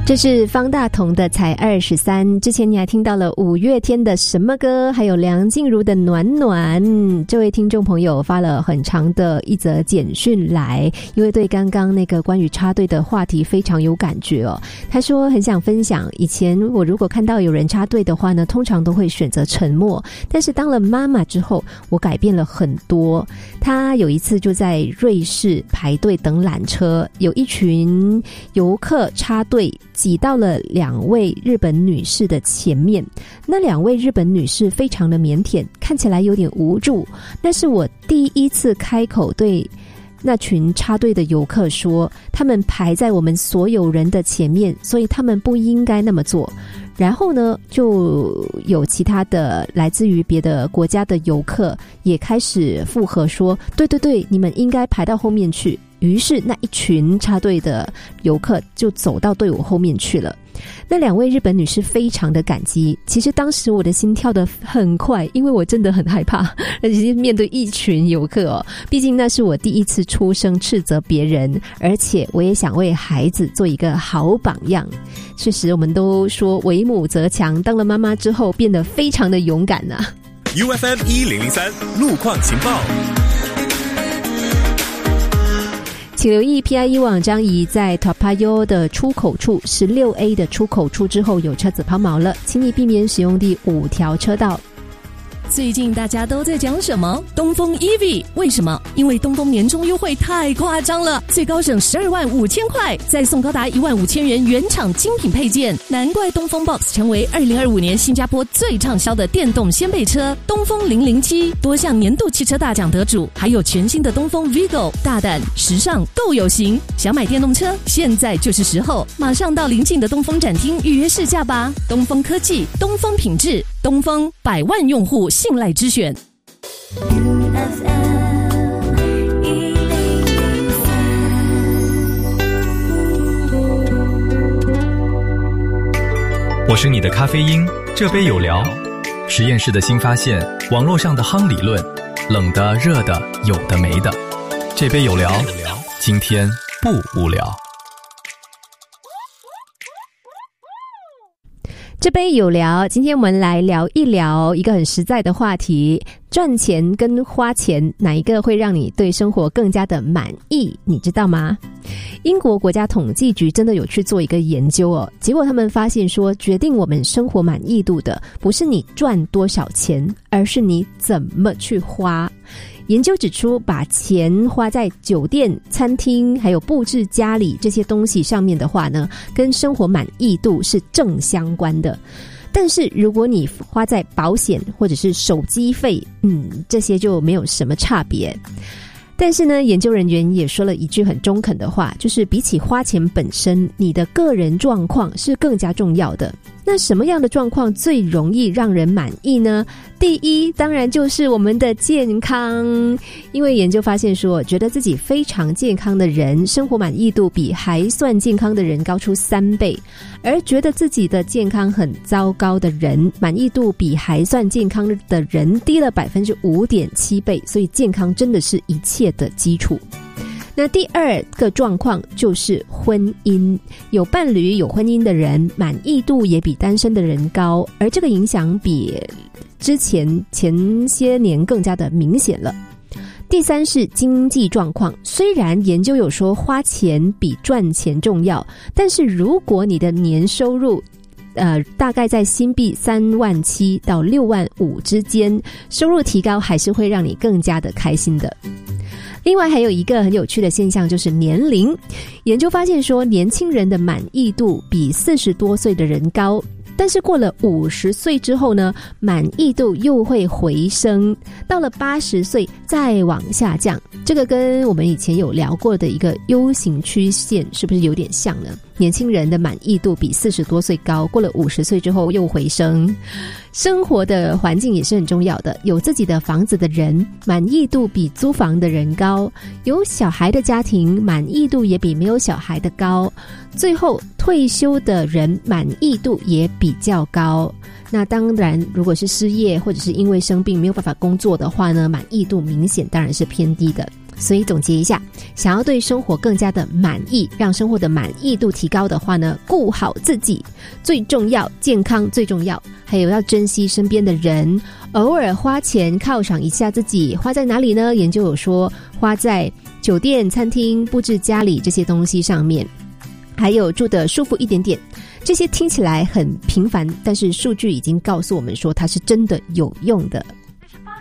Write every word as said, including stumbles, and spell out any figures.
这是方大同的才二十三，之前你还听到了五月天的什么歌，还有梁静茹的暖暖。这位听众朋友发了很长的一则简讯来，因为对刚刚那个关于插队的话题非常有感觉哦。他说很想分享，以前我如果看到有人插队的话呢，通常都会选择沉默，但是当了妈妈之后，我改变了很多。他有一次就在瑞士排队等缆车，有一群游客插队挤到了两位日本女士的前面，那两位日本女士非常的腼腆，看起来有点无助。那是我第一次开口对那群插队的游客说，他们排在我们所有人的前面，所以他们不应该那么做。然后呢，就有其他的来自于别的国家的游客也开始附和说，对对对，你们应该排到后面去。于是那一群插队的游客就走到队伍后面去了。那两位日本女士非常的感激，其实当时我的心跳得很快，因为我真的很害怕，而且是面对一群游客哦，毕竟那是我第一次出声斥责别人，而且我也想为孩子做一个好榜样。确实我们都说为母则强，当了妈妈之后变得非常的勇敢啊。 U F M 一零零三路况情报， 请留意 P I E 网张仪在 Toa Payoh 的出口处 十六 A 的出口处之后有车子抛锚了，请你避免使用第五条车道。 最近大家都在讲什么？东风 E V， 为什么？因为东风年终优惠太夸张了，最高省十二万五千块，再送高达一万五千元原厂精品配件，难怪东风 Box 成为二零二五年新加坡最畅销的电动掀背车。东风零零七多项年度汽车大奖得主，还有全新的东风 Vigo， 大胆、时尚、够有型。想买电动车，现在就是时候，马上到邻近的东风展厅预约试驾吧。东风科技，东风品质，东风百万用户信赖之选。 我是你的咖啡因，这杯有聊。实验室的新发现，网络上的夯理论，冷的、热的，有的没的。这杯有聊，今天不无聊。 这杯有聊，今天我们来聊一聊一个很实在的话题，赚钱跟花钱哪一个会让你对生活更加的满意，你知道吗？英国国家统计局真的有去做一个研究哦，结果他们发现说，决定我们生活满意度的不是你赚多少钱，而是你怎么去花。研究指出，把钱花在酒店、餐厅还有布置家里这些东西上面的话呢，跟生活满意度是正相关的。但是如果你花在保险或者是手机费，嗯，这些就没有什么差别。但是呢，研究人员也说了一句很中肯的话，就是比起花钱本身，你的个人状况是更加重要的。那什么样的状况最容易让人满意呢？第一，当然就是我们的健康。因为研究发现说，觉得自己非常健康的人，生活满意度比还算健康的人高出三倍，而觉得自己的健康很糟糕的人，满意度比还算健康的人低了 百分之五点七 倍。所以健康真的是一切的基础。那第二个状况就是婚姻，有伴侣有婚姻的人满意度也比单身的人高，而这个影响比之前前些年更加的明显了。第三是经济状况，虽然研究有说花钱比赚钱重要，但是如果你的年收入呃，大概在新币三万七到六万五之间，收入提高还是会让你更加的开心的。另外还有一个很有趣的现象，就是年龄。研究发现说，年轻人的满意度比四十多岁的人高，但是过了五十岁之后呢，满意度又会回升，到了八十岁再往下降。这个跟我们以前有聊过的一个 U 型曲线是不是有点像呢？年轻人的满意度比四十多岁高，过了五十岁之后又回升。生活的环境也是很重要的，有自己的房子的人满意度比租房的人高，有小孩的家庭满意度也比没有小孩的高，最后退休的人满意度也比较高。那当然如果是失业或者是因为生病没有办法工作的话呢，满意度明显当然是偏低的。 所以总结一下，想要对生活更加的满意，让生活的满意度提高的话呢，顾好自己最重要，健康最重要，还有要珍惜身边的人，偶尔花钱犒赏一下自己。花在哪里呢？研究有说，花在酒店、餐厅、布置家里这些东西上面，还有住得舒服一点点。这些听起来很平凡，但是数据已经告诉我们说它是真的有用的。